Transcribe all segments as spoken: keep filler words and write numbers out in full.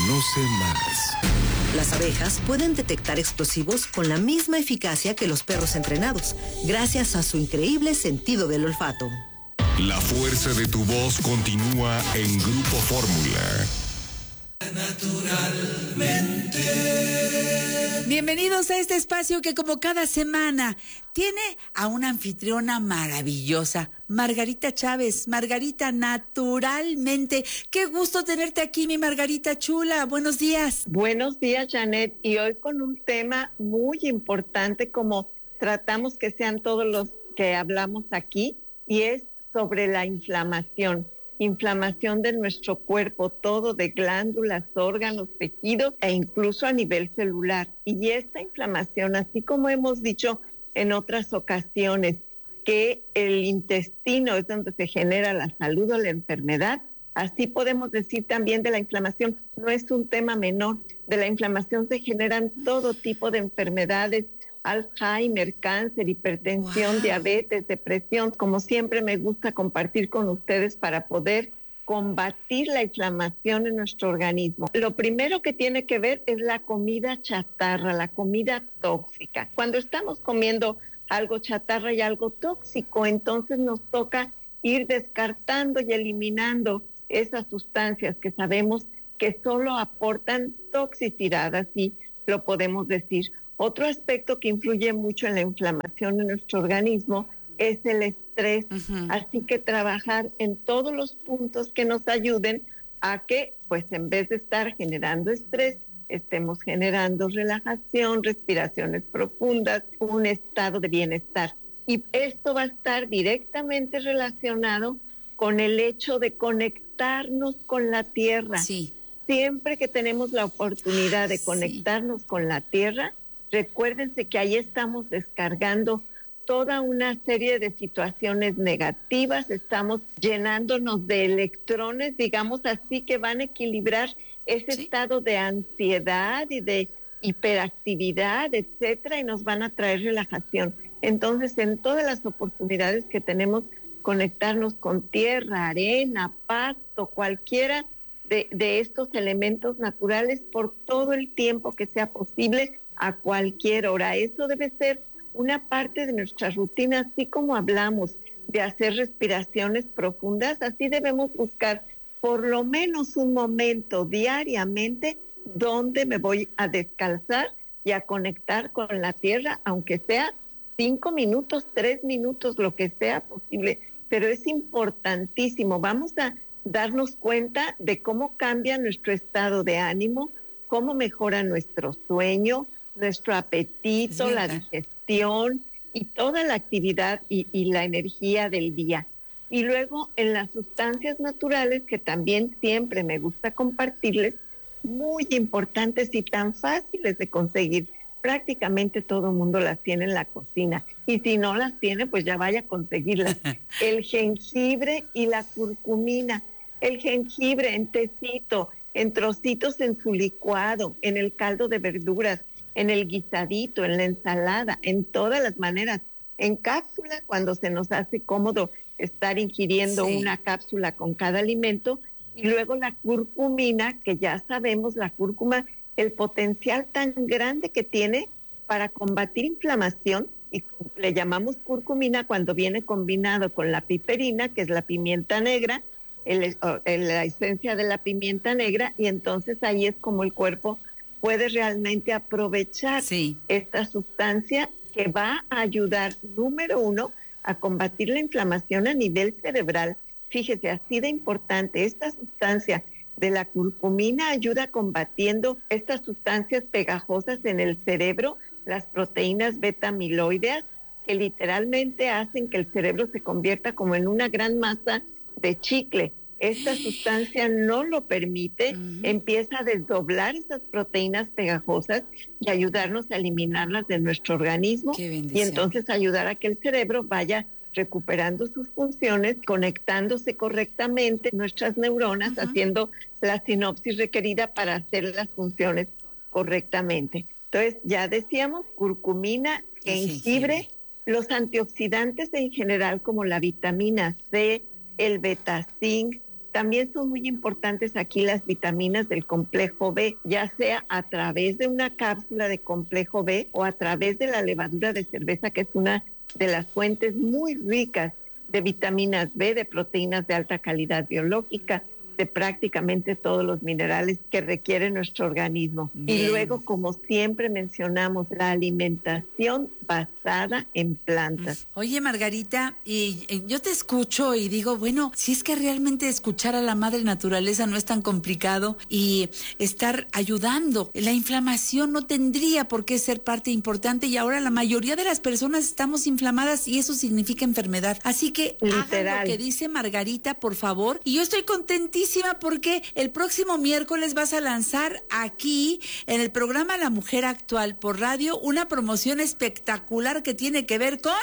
Conoce más. Las abejas pueden detectar explosivos con la misma eficacia que los perros entrenados, gracias a su increíble sentido del olfato. La fuerza de tu voz continúa en Grupo Fórmula. Naturalmente. Bienvenidos a este espacio que, como cada semana, tiene a una anfitriona maravillosa, Margarita Chávez. Margarita, naturalmente. Qué gusto tenerte aquí, mi Margarita chula. Buenos días. Buenos días, Janet. Y hoy con un tema muy importante, como tratamos que sean todos los que hablamos aquí, y es sobre la inflamación. Inflamación de nuestro cuerpo, todo, de glándulas, órganos, tejidos e incluso a nivel celular. Y esta inflamación, así como hemos dicho en otras ocasiones, que el intestino es donde se genera la salud o la enfermedad, así podemos decir también de la inflamación. No es un tema menor. De la inflamación se generan todo tipo de enfermedades: Alzheimer, cáncer, hipertensión, wow, diabetes, depresión. Como siempre me gusta compartir con ustedes para poder combatir la inflamación en nuestro organismo. Lo primero que tiene que ver es la comida chatarra, la comida tóxica. Cuando estamos comiendo algo chatarra y algo tóxico, entonces nos toca ir descartando y eliminando esas sustancias que sabemos que solo aportan toxicidad, así lo podemos decir. Otro aspecto que influye mucho en la inflamación en nuestro organismo es el estrés. Uh-huh. Así que trabajar en todos los puntos que nos ayuden a que, pues en vez de estar generando estrés, estemos generando relajación, respiraciones profundas, un estado de bienestar. Y esto va a estar directamente relacionado con el hecho de conectarnos con la tierra. Sí. Siempre que tenemos la oportunidad de conectarnos sí. con la tierra, recuérdense que ahí estamos descargando toda una serie de situaciones negativas, estamos llenándonos de electrones, digamos así, que van a equilibrar ese ¿Sí? estado de ansiedad y de hiperactividad, etcétera, y nos van a traer relajación. Entonces, en todas las oportunidades que tenemos, conectarnos con tierra, arena, pasto, cualquiera de, de estos elementos naturales por todo el tiempo que sea posible, a cualquier hora. Eso debe ser una parte de nuestra rutina, así como hablamos de hacer respiraciones profundas, así debemos buscar por lo menos un momento diariamente donde me voy a descansar y a conectar con la tierra, aunque sea cinco minutos, tres minutos, lo que sea posible, pero es importantísimo. Vamos a darnos cuenta de cómo cambia nuestro estado de ánimo, cómo mejora nuestro sueño, nuestro apetito, la digestión y toda la actividad y, y la energía del día. Y luego en las sustancias naturales, que también siempre me gusta compartirles, muy importantes y tan fáciles de conseguir. Prácticamente todo el mundo las tiene en la cocina. Y si no las tiene, pues ya vaya a conseguirlas. El jengibre y la curcumina. El jengibre en tecito, en trocitos en su licuado, en el caldo de verduras, en el guisadito, en la ensalada, en todas las maneras, en cápsula, cuando se nos hace cómodo estar ingiriendo sí. una cápsula con cada alimento, y luego la curcumina, que ya sabemos, la cúrcuma, el potencial tan grande que tiene para combatir inflamación, y le llamamos curcumina cuando viene combinado con la piperina, que es la pimienta negra, el, el, la esencia de la pimienta negra, y entonces ahí es como el cuerpo puede realmente aprovechar sí. esta sustancia que va a ayudar, número uno, a combatir la inflamación a nivel cerebral. Fíjese, así de importante, esta sustancia de la curcumina ayuda combatiendo estas sustancias pegajosas en el cerebro, las proteínas beta-amiloideas, que literalmente hacen que el cerebro se convierta como en una gran masa de chicle. Esta sustancia no lo permite, uh-huh. empieza a desdoblar esas proteínas pegajosas y ayudarnos a eliminarlas de nuestro organismo y entonces ayudar a que el cerebro vaya recuperando sus funciones, conectándose correctamente nuestras neuronas, uh-huh. haciendo la sinapsis requerida para hacer las funciones correctamente. Entonces, ya decíamos, curcumina, jengibre, sí, sí. los antioxidantes en general como la vitamina C, el beta-zinc, También son muy importantes aquí las vitaminas del complejo B, ya sea a través de una cápsula de complejo B o a través de la levadura de cerveza, que es una de las fuentes muy ricas de vitaminas B, de proteínas de alta calidad biológica, de prácticamente todos los minerales que requiere nuestro organismo. Bien. Y luego, como siempre mencionamos, la alimentación basada en plantas. Oye, Margarita, y, y yo te escucho y digo, bueno, si es que realmente escuchar a la madre naturaleza no es tan complicado y estar ayudando. La inflamación no tendría por qué ser parte importante y ahora la mayoría de las personas estamos inflamadas y eso significa enfermedad. Así que literal, hagan lo que dice Margarita, por favor. Y yo estoy contentísima porque el próximo miércoles vas a lanzar aquí en el programa La Mujer Actual por radio una promoción espectacular que tiene que ver con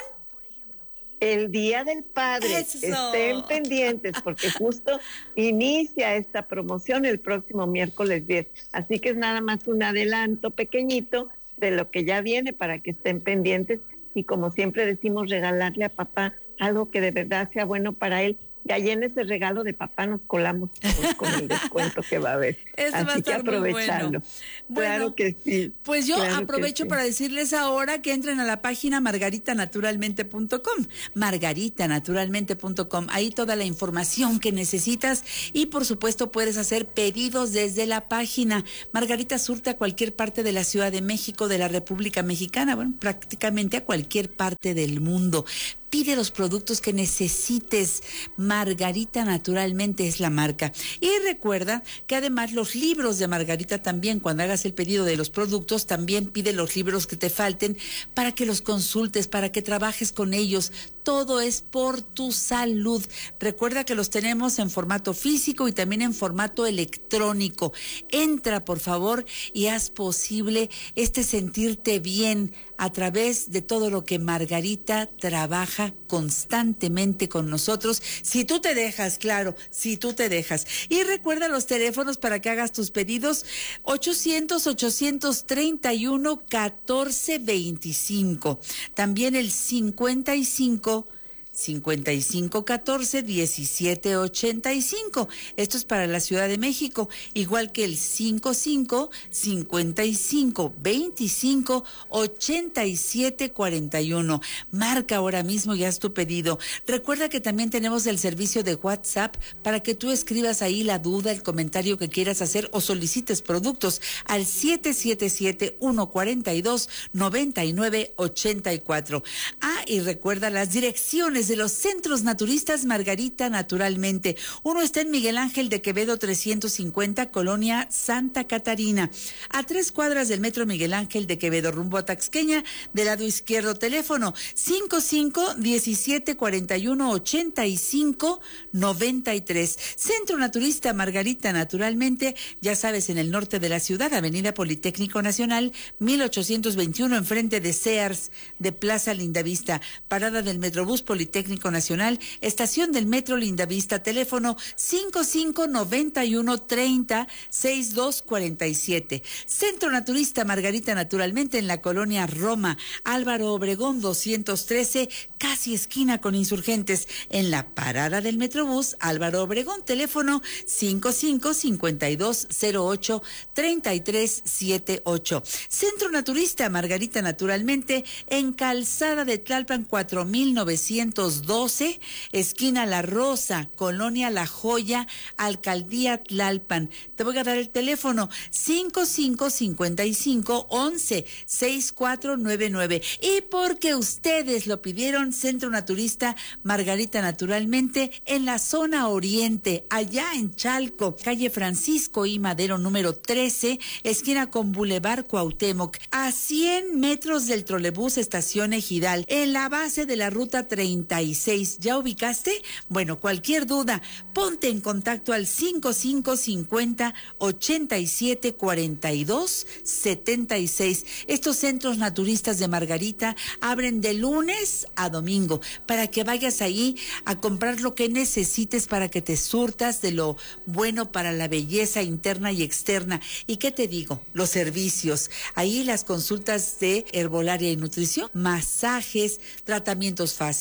el Día del Padre. Eso. Estén pendientes porque justo inicia esta promoción el próximo miércoles diez. Así que es nada más un adelanto pequeñito de lo que ya viene para que estén pendientes y, como siempre decimos, regalarle a papá algo que de verdad sea bueno para él. Y ahí en ese regalo de papá nos colamos con, con el descuento que va a haber. Eso Así va a estar que aprovecharlo. Muy bueno. Claro Bueno, que sí. Pues yo claro aprovecho sí. para decirles ahora que entren a la página margarita naturalmente punto com, margarita naturalmente punto com. Ahí toda la información que necesitas y por supuesto puedes hacer pedidos desde la página. Margarita surte a cualquier parte de la Ciudad de México, de la República Mexicana, bueno, prácticamente a cualquier parte del mundo. Pide los productos que necesites. Margarita Naturalmente es la marca. Y recuerda que además los libros de Margarita también, cuando hagas el pedido de los productos, también pide los libros que te falten para que los consultes, para que trabajes con ellos. Todo es por tu salud. Recuerda que los tenemos en formato físico y también en formato electrónico. Entra, por favor, y haz posible este sentirte bien a través de todo lo que Margarita trabaja constantemente con nosotros. Si tú te dejas, claro, si tú te dejas. Y recuerda los teléfonos para que hagas tus pedidos: ochocientos, ochocientos treinta y uno, catorce veinticinco. También el cincuenta y cinco, cincuenta y cinco catorce, diecisiete ochenta y cinco. Esto es para la Ciudad de México, igual que el cincuenta y cinco, cincuenta y cinco, veinticinco, ochenta y siete cuarenta y uno. Marca ahora mismo y haz tu pedido. Recuerda que también tenemos el servicio de WhatsApp para que tú escribas ahí la duda, el comentario que quieras hacer o solicites productos al siete siete siete, uno cuatro dos, nueve nueve ocho cuatro. Ah, y recuerda las direcciones de los centros naturistas Margarita Naturalmente. Uno está en Miguel Ángel de Quevedo trescientos cincuenta, Colonia Santa Catarina, a tres cuadras del Metro Miguel Ángel de Quevedo, rumbo a Taxqueña, del lado izquierdo. Teléfono cincuenta y cinco, diecisiete cuarenta y uno, ochenta y cinco noventa y tres. Centro Naturista Margarita Naturalmente, ya sabes, en el norte de la ciudad, Avenida Politécnico Nacional, mil ochocientos veintiuno, enfrente de Sears, de Plaza Lindavista, parada del Metrobús Politécnico Nacional, estación del Metro Lindavista. Teléfono cincuenta y cinco, noventa y uno, treinta, sesenta y dos cuarenta y siete. Centro Naturista Margarita Naturalmente en la colonia Roma, Álvaro Obregón doscientos trece, casi esquina con Insurgentes, en la parada del Metrobús Álvaro Obregón. Teléfono cincuenta y cinco, cincuenta y dos cero ocho, treinta y tres setenta y ocho. Centro Naturista Margarita Naturalmente en Calzada de Tlalpan cuatro mil novecientos doce, esquina La Rosa, colonia La Joya, alcaldía Tlalpan. Te voy a dar el teléfono cincuenta y cinco, cincuenta y cinco, once, sesenta y cuatro noventa y nueve. Y porque ustedes lo pidieron, Centro Naturista Margarita Naturalmente en la zona oriente, allá en Chalco, calle Francisco I. Madero número trece, esquina con Boulevard Cuauhtémoc, a cien metros del trolebús Estación Ejidal, en la base de la ruta treinta y seis. ¿Ya ubicaste? Bueno, cualquier duda, ponte en contacto al cincuenta y cinco, cincuenta, ochenta y siete, cuarenta y dos, setenta y seis. Estos centros naturistas de Margarita abren de lunes a domingo para que vayas ahí a comprar lo que necesites para que te surtas de lo bueno para la belleza interna y externa. ¿Y qué te digo? Los servicios. Ahí las consultas de herbolaria y nutrición, masajes, tratamientos faciales,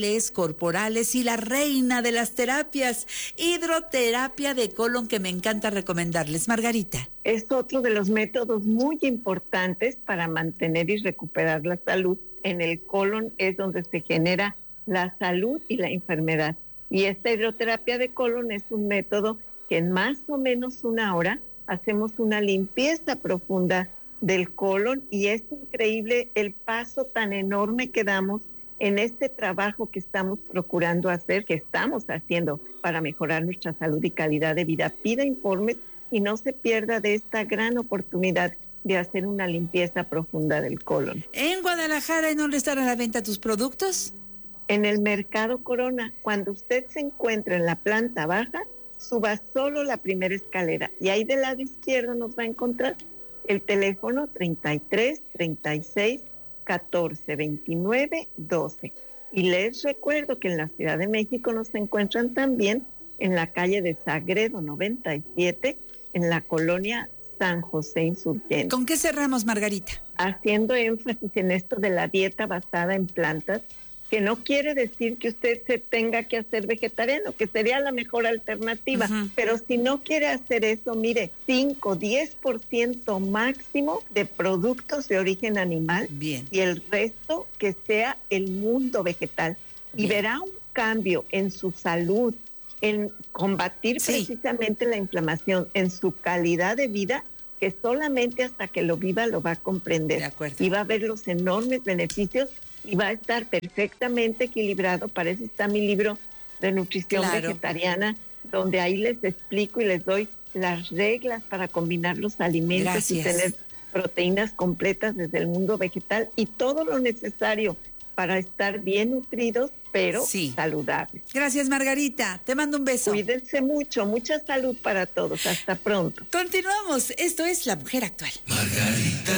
orales, corporales y la reina de las terapias, hidroterapia de colon, que me encanta recomendarles. Margarita. Es otro de los métodos muy importantes para mantener y recuperar la salud. En el colon es donde se genera la salud y la enfermedad. Y esta hidroterapia de colon es un método que en más o menos una hora hacemos una limpieza profunda del colon, y es increíble el paso tan enorme que damos en este trabajo que estamos procurando hacer, que estamos haciendo para mejorar nuestra salud y calidad de vida. Pida informes y no se pierda de esta gran oportunidad de hacer una limpieza profunda del colon. ¿En Guadalajara, en dónde están a la venta tus productos? En el Mercado Corona. Cuando usted se encuentra en la planta baja, suba solo la primera escalera y ahí del lado izquierdo nos va a encontrar el teléfono treinta y tres, treinta y seis, catorce, veintinueve, doce. Y les recuerdo que en la Ciudad de México nos encuentran también en la calle de Sagredo noventa y siete, en la colonia San José Insurgente. ¿Con qué cerramos, Margarita? Haciendo énfasis en esto de la dieta basada en plantas, que no quiere decir que usted se tenga que hacer vegetariano, que sería la mejor alternativa. Uh-huh. Pero si no quiere hacer eso, mire, cinco, diez por ciento máximo de productos de origen animal. Bien. Y el resto que sea el mundo vegetal. Bien. Y verá un cambio en su salud, en combatir sí. precisamente la inflamación, en su calidad de vida, que solamente hasta que lo viva lo va a comprender. De acuerdo. Y va a ver los enormes beneficios y va a estar perfectamente equilibrado. Para eso está mi libro de nutrición claro. vegetariana, donde ahí les explico y les doy las reglas para combinar los alimentos. Gracias. Y tener proteínas completas desde el mundo vegetal y todo lo necesario para estar bien nutridos, pero sí. saludables. Gracias, Margarita. Te mando un beso. Cuídense mucho. Mucha salud para todos. Hasta pronto. Continuamos. Esto es La Mujer Actual. Margarita,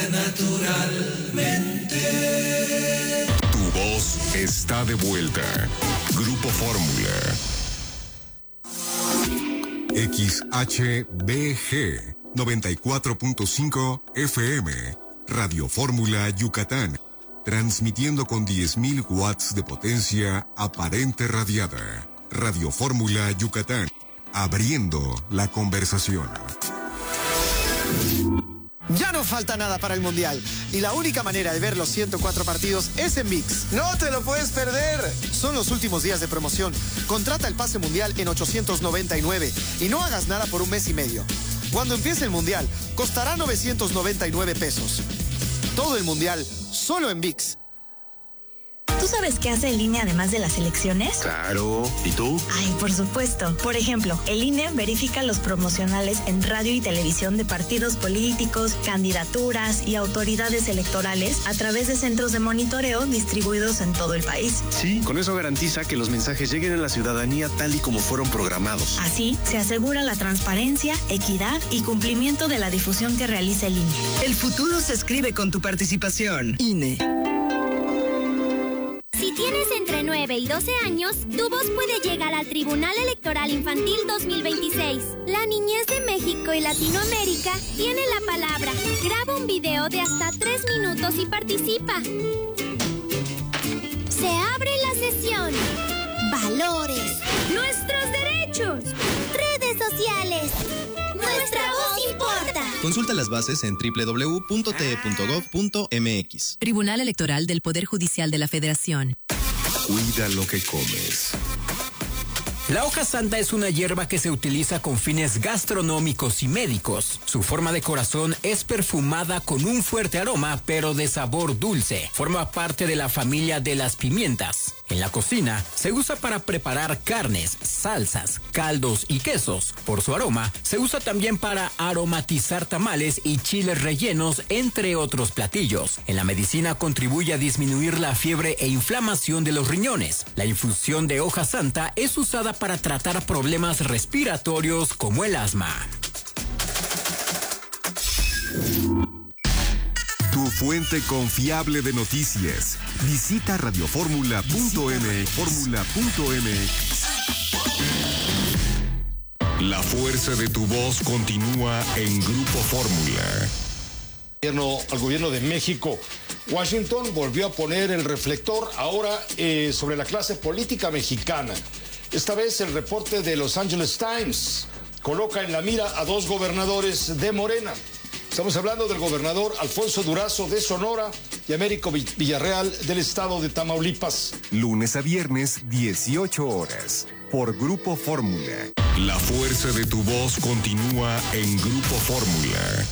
naturalmente. Tu voz está de vuelta. Grupo Fórmula. X H B G noventa y cuatro punto cinco F M. Radio Fórmula Yucatán. Transmitiendo con diez mil watts de potencia aparente radiada. Radio Fórmula Yucatán. Abriendo la conversación. Ya no falta nada para el Mundial. Y la única manera de ver los ciento cuatro partidos es en ViX. ¡No te lo puedes perder! Son los últimos días de promoción. Contrata el pase Mundial en ochocientos noventa y nueve y no hagas nada por un mes y medio. Cuando empiece el Mundial, costará novecientos noventa y nueve pesos. Todo el Mundial, solo en ViX. ¿Tú sabes qué hace el I N E además de las elecciones? Claro. ¿Y tú? Ay, por supuesto. Por ejemplo, el I N E verifica los promocionales en radio y televisión de partidos políticos, candidaturas y autoridades electorales a través de centros de monitoreo distribuidos en todo el país. Sí, con eso garantiza que los mensajes lleguen a la ciudadanía tal y como fueron programados. Así, se asegura la transparencia, equidad y cumplimiento de la difusión que realiza el I N E. El futuro se escribe con tu participación. I N E. Si tienes entre nueve y doce años, tu voz puede llegar al Tribunal Electoral Infantil dos mil veintiséis. La niñez de México y Latinoamérica tiene la palabra. Graba un video de hasta tres minutos y participa. Se abre la sesión. Valores. Nuestros derechos. Redes sociales. Nuestra voz importa. Consulta las bases en doble u doble u doble u punto t e punto gov punto m x. Tribunal Electoral del Poder Judicial de la Federación. Cuida lo que comes. La hoja santa es una hierba que se utiliza con fines gastronómicos y médicos. Su forma de corazón es perfumada con un fuerte aroma, pero de sabor dulce. Forma parte de la familia de las pimientas. En la cocina se usa para preparar carnes, salsas, caldos y quesos. Por su aroma, se usa también para aromatizar tamales y chiles rellenos, entre otros platillos. En la medicina contribuye a disminuir la fiebre e inflamación de los riñones. La infusión de hoja santa es usada para tratar problemas respiratorios como el asma. Tu fuente confiable de noticias. Visita radioformula punto m x. Fórmula punto m x. La fuerza de tu voz continúa en Grupo Fórmula. Al gobierno de México. Washington volvió a poner el reflector ahora eh, sobre la clase política mexicana. Esta vez el reporte de Los Angeles Times coloca en la mira a dos gobernadores de Morena. Estamos hablando del gobernador Alfonso Durazo de Sonora y Américo Villarreal del estado de Tamaulipas. Lunes a viernes, dieciocho horas, por Grupo Fórmula. La fuerza de tu voz continúa en Grupo Fórmula.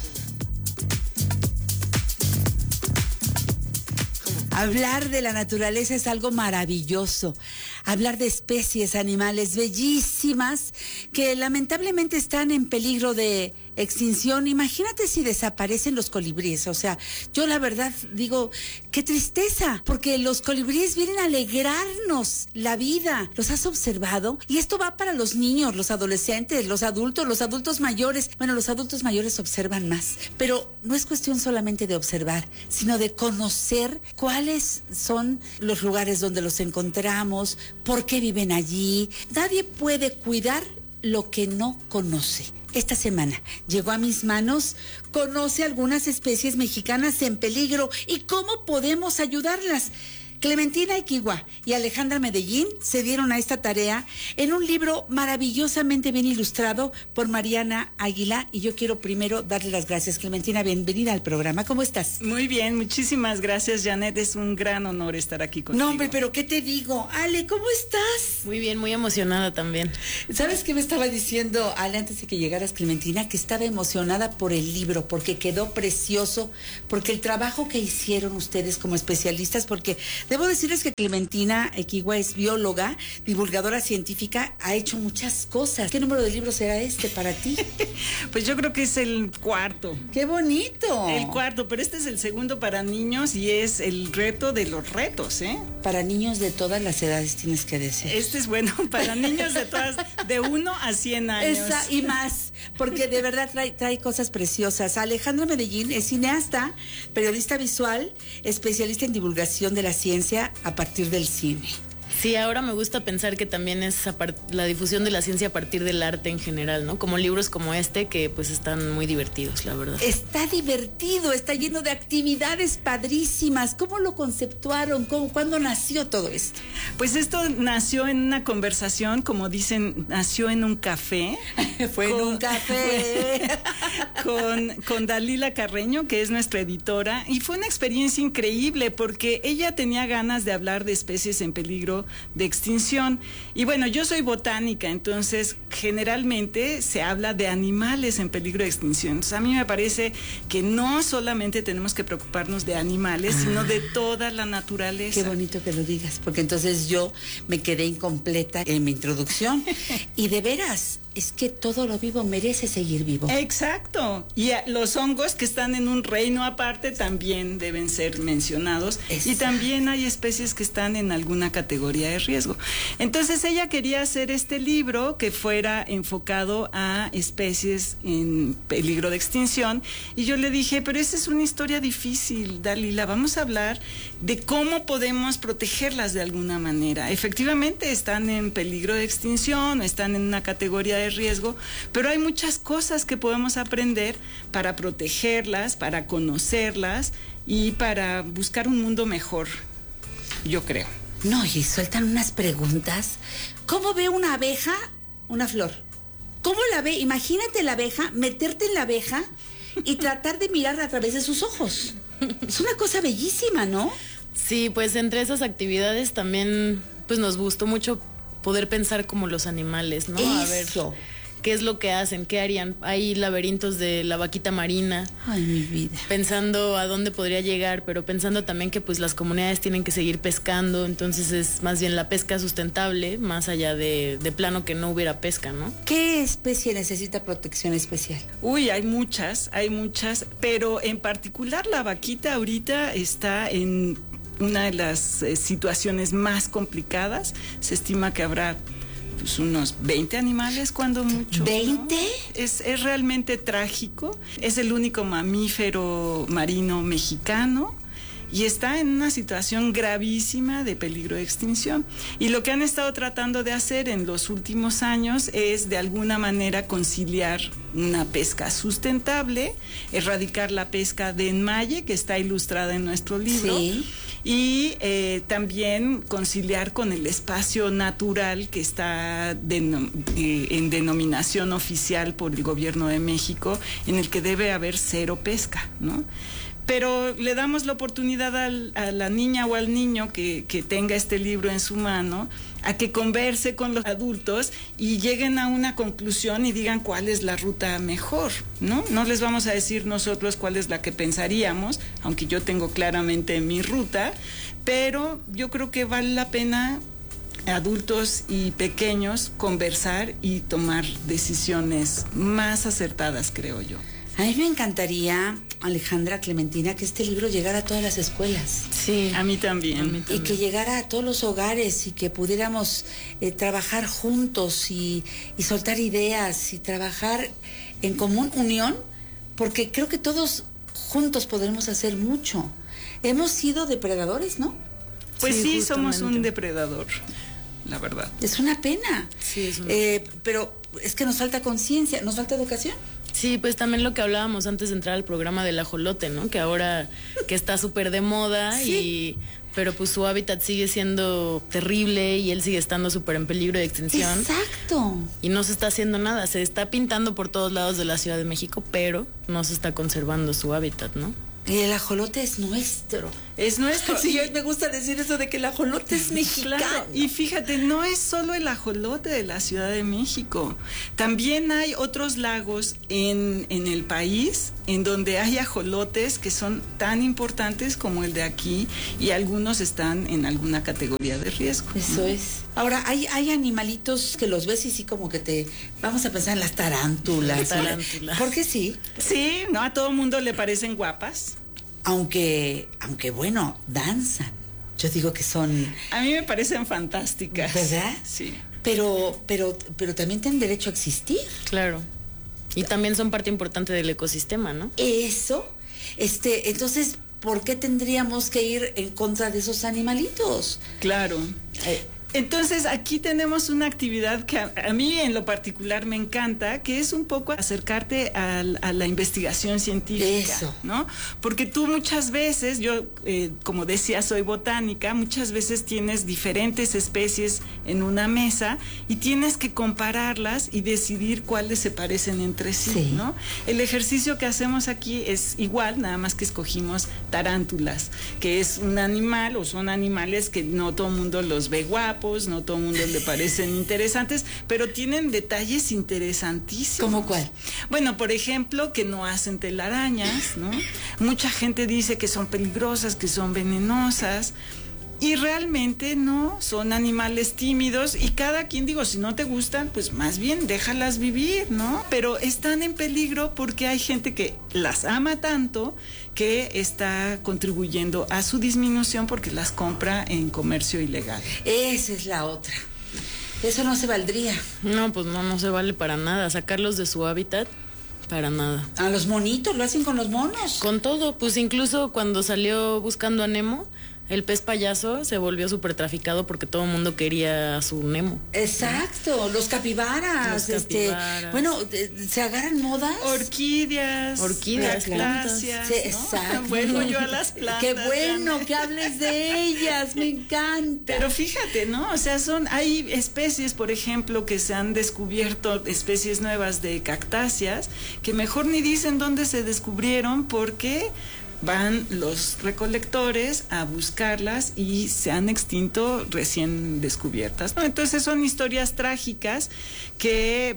Hablar de la naturaleza es algo maravilloso. Hablar de especies, animales bellísimas que lamentablemente están en peligro de extinción. Imagínate si desaparecen los colibríes. O sea, yo la verdad digo, qué tristeza, porque los colibríes vienen a alegrarnos la vida. ¿Los has observado? Y esto va para los niños, los adolescentes, los adultos, los adultos mayores. Bueno, los adultos mayores observan más, pero no es cuestión solamente de observar, sino de conocer cuáles son los lugares donde los encontramos, por qué viven allí. Nadie puede cuidar lo que no conoce. Esta semana llegó a mis manos Conoce algunas especies mexicanas en peligro y cómo podemos ayudarlas. Clementina Equigua y Alejandra Medellín se dieron a esta tarea en un libro maravillosamente bien ilustrado por Mariana Águila, y yo quiero primero darle las gracias. Clementina, bienvenida al programa. ¿Cómo estás? Muy bien, muchísimas gracias, Janet. Es un gran honor estar aquí contigo. No, hombre, pero ¿qué te digo? Ale, ¿cómo estás? Muy bien, muy emocionada también. ¿Sabes qué me estaba diciendo Ale antes de que llegaras, Clementina? Que estaba emocionada por el libro, porque quedó precioso, porque el trabajo que hicieron ustedes como especialistas, porque debo decirles que Clementina Equigua es bióloga, divulgadora científica, ha hecho muchas cosas. ¿Qué número de libros será este para ti? Pues yo creo que es el cuarto. ¡Qué bonito! El cuarto, pero este es el segundo para niños y es el reto de los retos, ¿eh? Para niños de todas las edades, tienes que decir. Este es bueno para niños de todas, de uno a cien años. Esa y más, porque de verdad trae, trae cosas preciosas. Alejandra Medellín es cineasta, periodista visual, especialista en divulgación de la ciencia a partir del cine. Sí, ahora me gusta pensar que también es la difusión de la ciencia a partir del arte en general, ¿no? Como libros como este que pues están muy divertidos, la verdad. Está divertido, está lleno de actividades padrísimas. ¿Cómo lo conceptuaron? ¿Cómo, ¿Cuándo nació todo esto? Pues esto nació en una conversación, como dicen, nació en un café. Fue con, en un café. con, con Dalila Carreño, que es nuestra editora, y fue una experiencia increíble porque ella tenía ganas de hablar de especies en peligro de extinción. Y bueno, yo soy botánica, entonces generalmente se habla de animales en peligro de extinción. Entonces, a mí me parece que no solamente tenemos que preocuparnos de animales, ah, sino de toda la naturaleza. Qué bonito que lo digas, porque entonces yo me quedé incompleta en mi introducción. Y de veras, es que todo lo vivo merece seguir vivo. Exacto. Y a, los hongos que están en un reino aparte también deben ser mencionados. Exacto. Y también hay especies que están en alguna categoría de riesgo. Entonces ella quería hacer este libro que fuera enfocado a especies en peligro de extinción, y yo le dije, pero esa es una historia difícil, Dalila, vamos a hablar de cómo podemos protegerlas de alguna manera. Efectivamente están en peligro de extinción, están en una categoría de riesgo, pero hay muchas cosas que podemos aprender para protegerlas, para conocerlas y para buscar un mundo mejor, yo creo. No, y sueltan unas preguntas. ¿Cómo ve una abeja una flor? ¿Cómo la ve? Imagínate la abeja, meterte en la abeja y tratar de mirar a través de sus ojos. Es una cosa bellísima, ¿no? Sí, pues entre esas actividades también pues nos gustó mucho poder pensar como los animales, ¿no? Eso. A ver qué es lo que hacen, qué harían. Hay laberintos de la vaquita marina. Ay, mi vida. Pensando a dónde podría llegar, pero pensando también que pues las comunidades tienen que seguir pescando, entonces es más bien la pesca sustentable, más allá de, de plano que no hubiera pesca, ¿no? ¿Qué especie necesita protección especial? Uy, hay muchas, hay muchas, pero en particular la vaquita ahorita está en una de las eh, situaciones más complicadas. Se estima que habrá pues, unos veinte animales, cuando mucho. ¿veinte? ¿No? Es, es realmente trágico. Es el único mamífero marino mexicano y está en una situación gravísima de peligro de extinción. Y lo que han estado tratando de hacer en los últimos años es de alguna manera conciliar una pesca sustentable, erradicar la pesca de enmalle, que está ilustrada en nuestro libro, sí. y eh, también conciliar con el espacio natural que está de, eh, en denominación oficial por el gobierno de México, en el que debe haber cero pesca, ¿no? Pero le damos la oportunidad al, a la niña o al niño que, que tenga este libro en su mano a que converse con los adultos y lleguen a una conclusión y digan cuál es la ruta mejor, ¿no? No les vamos a decir nosotros cuál es la que pensaríamos, aunque yo tengo claramente mi ruta, pero yo creo que vale la pena adultos y pequeños conversar y tomar decisiones más acertadas, creo yo. A mí me encantaría, Alejandra, Clementina, que este libro llegara a todas las escuelas. Sí, a mí también. A mí también. Y que llegara a todos los hogares y que pudiéramos eh, trabajar juntos y, y soltar ideas y trabajar en común unión, porque creo que todos juntos podremos hacer mucho. Hemos sido depredadores, ¿no? Pues sí, sí somos un depredador, la verdad. Es una pena. Sí, es una... eh, pero es que nos falta conciencia, nos falta educación. Sí, pues también lo que hablábamos antes de entrar al programa del ajolote, ¿no? Que ahora que está súper de moda, sí. y pero pues su hábitat sigue siendo terrible y él sigue estando súper en peligro de extinción. Exacto. Y no se está haciendo nada, se está pintando por todos lados de la Ciudad de México, pero no se está conservando su hábitat, ¿no? Y el ajolote es nuestro. Es nuestro. Sí, me gusta decir eso de que el ajolote es mexicano. Claro. Y fíjate, no es solo el ajolote de la Ciudad de México. También hay otros lagos en, en el país en donde hay ajolotes que son tan importantes como el de aquí y algunos están en alguna categoría de riesgo. Eso ¿no? es. Ahora, hay, hay animalitos que los ves y sí como que te... Vamos a pensar en las tarántulas. Las tarántulas. ¿Por qué sí? Sí, ¿no? A todo mundo le parecen guapas. Aunque, aunque bueno, danzan. Yo digo que son... A mí me parecen fantásticas. ¿Verdad? Sí. Pero, pero, pero también tienen derecho a existir. Claro. Y también son parte importante del ecosistema, ¿no? Eso. Este, entonces, ¿por qué tendríamos que ir en contra de esos animalitos? Claro. Eh, Entonces, aquí tenemos una actividad que a, a mí en lo particular me encanta, que es un poco acercarte a, a la investigación científica, Eso. ¿no? Porque tú muchas veces, yo, eh, como decía, soy botánica, muchas veces tienes diferentes especies en una mesa y tienes que compararlas y decidir cuáles se parecen entre sí, sí. ¿no? El ejercicio que hacemos aquí es igual, nada más que escogimos tarántulas, que es un animal o son animales que no todo el mundo los ve guapos, no todo el mundo le parecen interesantes, pero tienen detalles interesantísimos. ¿Cómo cuál? Bueno, por ejemplo, que no hacen telarañas, ¿no? Mucha gente dice que son peligrosas, que son venenosas, y realmente no, son animales tímidos y cada quien, digo, si no te gustan, pues más bien déjalas vivir, ¿no? Pero están en peligro porque hay gente que las ama tanto que está contribuyendo a su disminución porque las compra en comercio ilegal. Esa es la otra. Eso no se valdría. No, pues no, no se vale para nada. Sacarlos de su hábitat, para nada. A los monitos, lo hacen con los monos. Con todo, pues incluso cuando salió Buscando a Nemo, el pez payaso se volvió súper traficado porque todo el mundo quería a su Nemo. Exacto, los capibaras. Los capibaras. Este, bueno, se agarran modas. Orquídeas. Orquídeas, plantas. Sí, ¿no? exacto. Vuelvo yo a las plantas. Qué bueno que hables de ellas, me encanta. Pero fíjate, ¿no? O sea, son, hay especies, por ejemplo, que se han descubierto, especies nuevas de cactáceas, que mejor ni dicen dónde se descubrieron porque van los recolectores a buscarlas y se han extinto recién descubiertas, ¿no? Entonces son historias trágicas que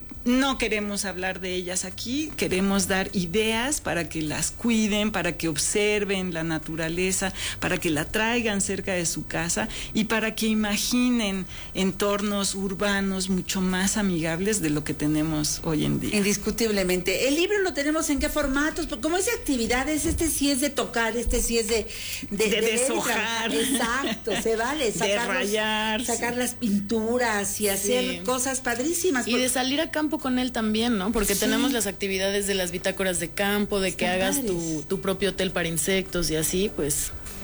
no queremos hablar de ellas aquí, queremos dar ideas para que las cuiden, para que observen la naturaleza, para que la traigan cerca de su casa y para que imaginen entornos urbanos mucho más amigables de lo que tenemos hoy en día. Indiscutiblemente. ¿El libro lo tenemos en qué formatos? ¿Cómo es de actividades? Este sí es de tocar, este sí es de... De, de, de deshojar. Exacto, se vale. De rayar. Sacar las pinturas y hacer sí. cosas padrísimas. Y de salir a campo con él también, ¿no? Porque sí. tenemos las actividades de las bitácoras de campo, de que Están hagas tu, tu propio hotel para insectos y así, pues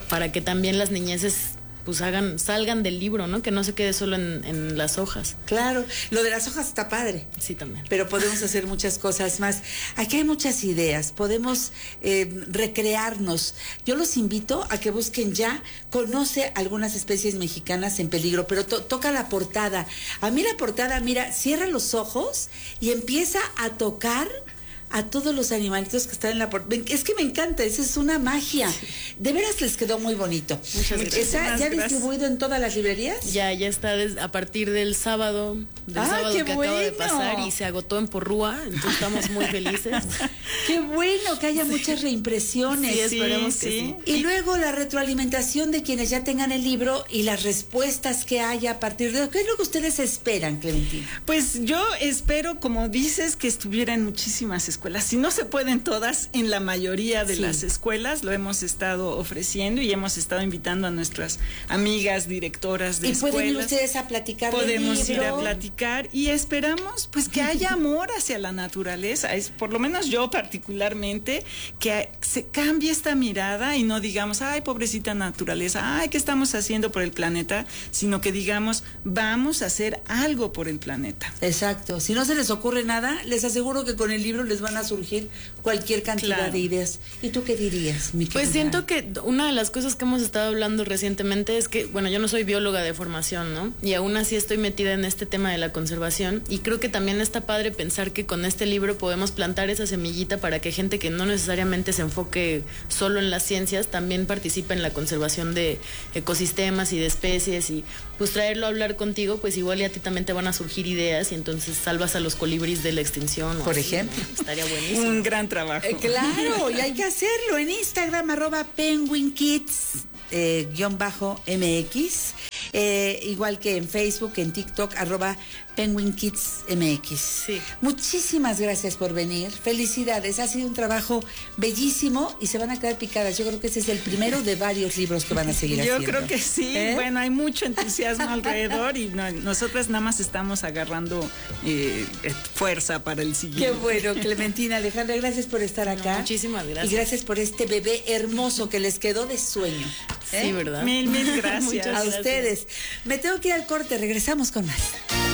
para que también las niñeces pues hagan, salgan del libro, ¿no? Que no se quede solo en, en las hojas. Claro, lo de las hojas está padre. Sí, también. Pero podemos hacer muchas cosas más. Aquí hay muchas ideas, podemos eh, recrearnos. Yo los invito a que busquen ya, conoce algunas especies mexicanas en peligro, pero to- toca la portada. A mí la portada, mira, cierra los ojos y empieza a tocar a todos los animalitos que están en la portada. Es que me encanta, esa es una magia. De veras les quedó muy bonito. Muchas gracias. ¿Está ya distribuido en todas las librerías? Ya, ya está des, a partir del sábado, del ¡Ah, sábado qué que bueno! acaba de pasar y se agotó en Porrúa, entonces estamos muy felices. Qué bueno que haya sí. muchas reimpresiones. Sí, esperemos sí, que sí. sí. Y luego la retroalimentación de quienes ya tengan el libro y las respuestas que haya a partir de... ¿Qué es lo que ustedes esperan, Clementina? Pues yo espero, como dices, que estuviera en muchísimas escuelas. Si no se pueden todas, en la mayoría de sí. las escuelas lo hemos estado ofreciendo y hemos estado invitando a nuestras amigas directoras de ¿Y escuelas. ¿Y pueden ir ustedes a platicar Podemos del ir libro? a platicar y esperamos pues que haya amor hacia la naturaleza. Es, por lo menos yo particularmente, que se cambie esta mirada y no digamos, ay, pobrecita naturaleza, ay, ¿qué estamos haciendo por el planeta? Sino que digamos, vamos a hacer algo por el planeta. Exacto. Si no se les ocurre nada, les aseguro que con el libro les van a surgir cualquier cantidad claro. de ideas. ¿Y tú qué dirías, mi Pues siento que una de las cosas que hemos estado hablando recientemente es que, bueno, yo no soy bióloga de formación, ¿no? Y aún así estoy metida en este tema de la conservación y creo que también está padre pensar que con este libro podemos plantar esa semillita para que gente que no necesariamente se enfoque solo en las ciencias también participe en la conservación de ecosistemas y de especies y pues traerlo a hablar contigo, pues igual y a ti también te van a surgir ideas y entonces salvas a los colibríes de la extinción. Por así, ejemplo. ¿no? Estaría buenísimo. Un gran trabajo. Eh, claro, y hay que hacerlo en Instagram, arroba Penguin Kids, eh, guión bajo M X, eh, igual que en Facebook, en TikTok, arroba Penguin Kids M X. Sí. Muchísimas gracias por venir. Felicidades. Ha sido un trabajo bellísimo y se van a quedar picadas. Yo creo que ese es el primero de varios libros que van a seguir Yo haciendo. Yo creo que sí. ¿Eh? Bueno, hay mucho entusiasmo alrededor y no, nosotras nada más estamos agarrando eh, fuerza para el siguiente. Qué bueno, Clementina, Alejandra, gracias por estar acá. No, muchísimas gracias. Y gracias por este bebé hermoso que les quedó de sueño. ¿Eh? Sí, ¿verdad? Mil, mil gracias. A gracias. ustedes. Me tengo que ir al corte. Regresamos con más.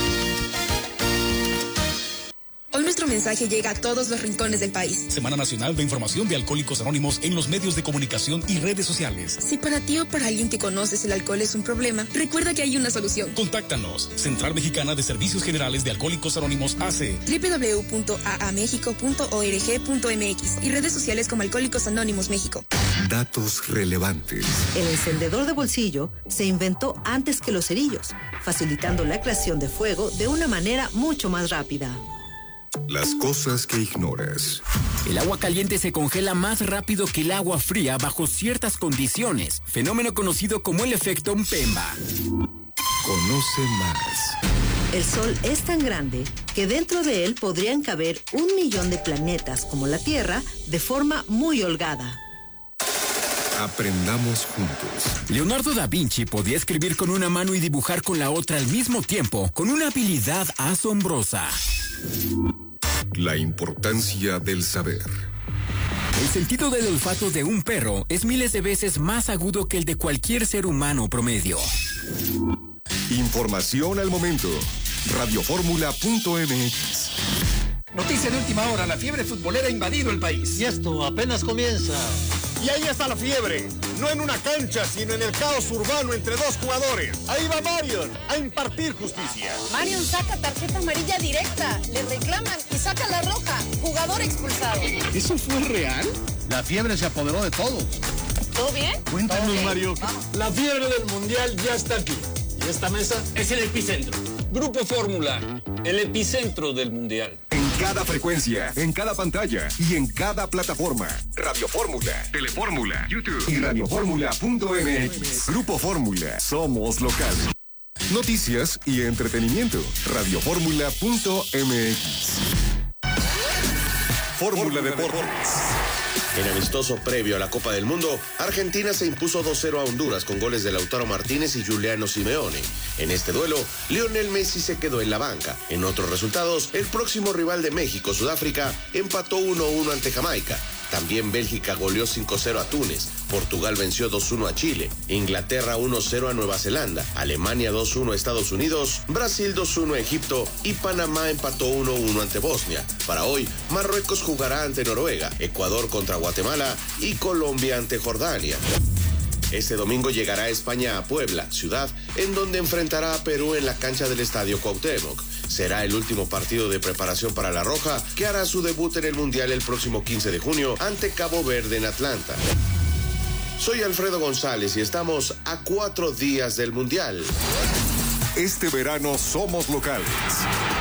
Hoy nuestro mensaje llega a todos los rincones del país. Semana Nacional de Información de Alcohólicos Anónimos en los medios de comunicación y redes sociales. Si para ti o para alguien que conoces el alcohol es un problema, recuerda que hay una solución. Contáctanos. Central Mexicana de Servicios Generales de Alcohólicos Anónimos A C. doble u doble u doble u punto a a méxico punto org punto m x y redes sociales como Alcohólicos Anónimos México. Datos relevantes. El encendedor de bolsillo se inventó antes que los cerillos, facilitando la creación de fuego de una manera mucho más rápida. Las cosas que ignoras. El agua caliente se congela más rápido que el agua fría bajo ciertas condiciones, fenómeno conocido como el efecto Mpemba. Conoce más. El Sol es tan grande que dentro de él podrían caber un millón de planetas como la Tierra de forma muy holgada. Aprendamos juntos. Leonardo da Vinci podía escribir con una mano y dibujar con la otra al mismo tiempo, con una habilidad asombrosa. La importancia del saber. El sentido del olfato de un perro es miles de veces más agudo que el de cualquier ser humano promedio. Información al momento. radioformula punto m x. Noticia de última hora, la fiebre futbolera ha invadido el país. Y esto apenas comienza. Y ahí está la fiebre, no en una cancha, sino en el caos urbano entre dos jugadores. Ahí va Marion a impartir justicia. Marion saca tarjeta amarilla directa, le reclaman y saca la roja, jugador expulsado. ¿Eso fue real? La fiebre se apoderó de todos. ¿Todo bien? Cuéntanos, ¿Todo bien? Mario. Vamos. La fiebre del mundial ya está aquí. Y esta mesa es el epicentro. Grupo Fórmula, el epicentro del mundial. En cada frecuencia, en cada pantalla y en cada plataforma. Radio Fórmula, Telefórmula, YouTube y radioformula punto m x. Grupo Fórmula, somos local. Noticias y entretenimiento. radioformula punto m x. Fórmula Deportes. En amistoso previo a la Copa del Mundo, Argentina se impuso dos cero a Honduras con goles de Lautaro Martínez y Giuliano Simeone. En este duelo, Lionel Messi se quedó en la banca. En otros resultados, el próximo rival de México, Sudáfrica, empató uno a uno ante Jamaica. También Bélgica goleó cinco cero a Túnez, Portugal venció dos uno a Chile, Inglaterra uno cero a Nueva Zelanda, Alemania dos uno a Estados Unidos, Brasil dos uno a Egipto y Panamá empató uno uno ante Bosnia. Para hoy, Marruecos jugará ante Noruega, Ecuador contra Guatemala y Colombia ante Jordania. Este domingo llegará España a Puebla, ciudad en donde enfrentará a Perú en la cancha del Estadio Cuauhtémoc. Será el último partido de preparación para la Roja, que hará su debut en el Mundial el próximo quince de junio ante Cabo Verde en Atlanta. Soy Alfredo González y estamos a cuatro días del Mundial. Este verano somos locales.